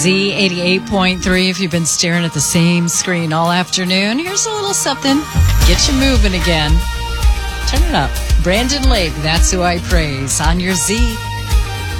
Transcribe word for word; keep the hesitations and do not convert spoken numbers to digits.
Z eighty-eight point three. If you've been staring at the same screen all afternoon, here's a little something. Get you moving again. Turn it up. Brandon Lake, That's Who I Praise on your Z